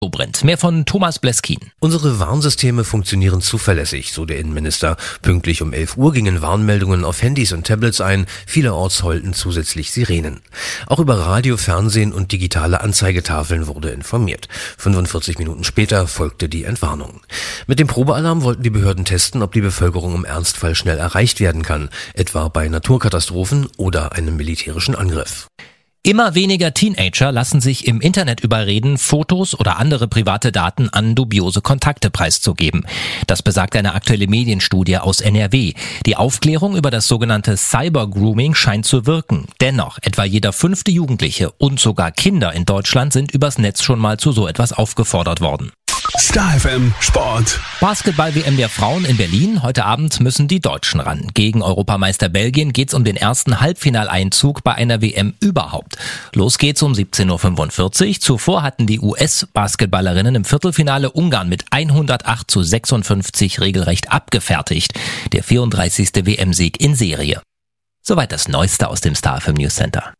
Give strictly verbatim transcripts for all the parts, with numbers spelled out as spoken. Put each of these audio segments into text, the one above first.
brennt. Mehr von Thomas Bleskin. Unsere Warnsysteme funktionieren zuverlässig, so der Innenminister. Pünktlich um elf Uhr gingen Warnmeldungen auf Handys und Tablets ein. Vielerorts heulten zusätzlich Sirenen. Auch über Radio, Fernsehen und digitale Anzeigetafeln wurde informiert. fünfundvierzig Minuten später folgte die Entwarnung. Mit dem Probealarm wollten die Behörden testen, ob die Bevölkerung im Ernstfall schnell erreicht werden kann, etwa bei Naturkatastrophen oder einem militärischen Angriff. Immer weniger Teenager lassen sich im Internet überreden, Fotos oder andere private Daten an dubiose Kontakte preiszugeben. Das besagt eine aktuelle Medienstudie aus N R W. Die Aufklärung über das sogenannte Cyber-Grooming scheint zu wirken. Dennoch, etwa jeder fünfte Jugendliche und sogar Kinder in Deutschland sind übers Netz schon mal zu so etwas aufgefordert worden. Star F M Sport. Basketball-W M der Frauen in Berlin. Heute Abend müssen die Deutschen ran. Gegen Europameister Belgien geht's um den ersten Halbfinaleinzug bei einer W M überhaupt. Los geht's um siebzehn Uhr fünfundvierzig. Zuvor hatten die U S-Basketballerinnen im Viertelfinale Ungarn mit hundertacht zu sechsundfünfzig regelrecht abgefertigt. Der vierunddreißigste W M-Sieg in Serie. Soweit das Neueste aus dem Star F M News Center.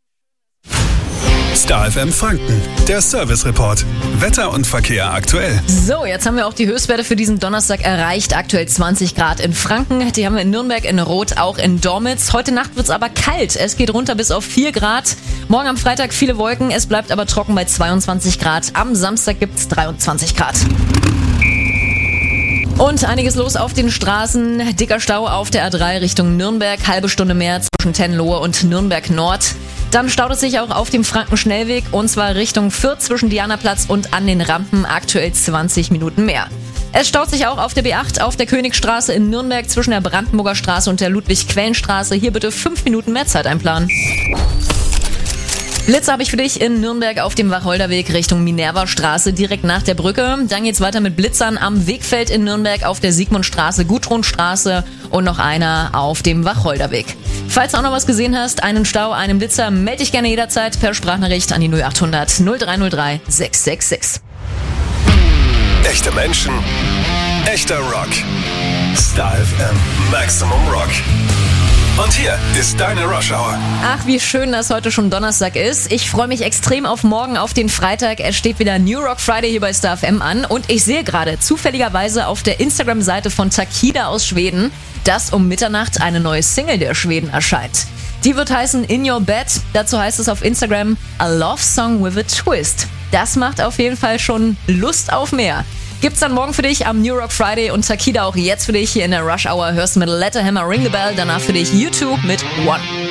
Star F M Franken, der Service Report. Wetter und Verkehr aktuell. So, jetzt haben wir auch die Höchstwerte für diesen Donnerstag erreicht. Aktuell zwanzig Grad in Franken. Die haben wir in Nürnberg, in Roth, auch in Dormitz. Heute Nacht wird's aber kalt. Es geht runter bis auf vier Grad. Morgen am Freitag viele Wolken. Es bleibt aber trocken bei zweiundzwanzig Grad. Am Samstag gibt's dreiundzwanzig Grad. Und einiges los auf den Straßen. Dicker Stau auf der A drei Richtung Nürnberg. Halbe Stunde mehr zwischen Tenlohe und Nürnberg Nord. Dann staut es sich auch auf dem Frankenschnellweg und zwar Richtung Fürth zwischen Dianaplatz und an den Rampen aktuell zwanzig Minuten mehr. Es staut sich auch auf der B acht auf der Königstraße in Nürnberg zwischen der Brandenburger Straße und der Ludwig-Quellen-Straße. Hier bitte fünf Minuten mehr Zeit einplanen. Blitze habe ich für dich in Nürnberg auf dem Wacholderweg Richtung Minerva-Straße direkt nach der Brücke. Dann geht's weiter mit Blitzern am Wegfeld in Nürnberg auf der Sigmundstraße, Gudrunstraße und noch einer auf dem Wacholderweg. Falls du auch noch was gesehen hast, einen Stau, einen Blitzer, melde dich gerne jederzeit per Sprachnachricht an die null achthundert null drei null drei sechs sechs sechs. Echte Menschen, echter Rock. Star F M Maximum Rock. Und hier ist deine Rush Hour. Ach, wie schön, dass heute schon Donnerstag ist. Ich freue mich extrem auf morgen, auf den Freitag. Es steht wieder New Rock Friday hier bei Star F M an. Und ich sehe gerade zufälligerweise auf der Instagram-Seite von Takida aus Schweden, dass um Mitternacht eine neue Single der Schweden erscheint. Die wird heißen In Your Bed. Dazu heißt es auf Instagram A Love Song with a Twist. Das macht auf jeden Fall schon Lust auf mehr. Gibt's dann morgen für dich am New Rock Friday und Takida auch jetzt für dich hier in der Rush Hour. Hörst du mit Letterhammer Ring the Bell, danach für dich U zwei mit One.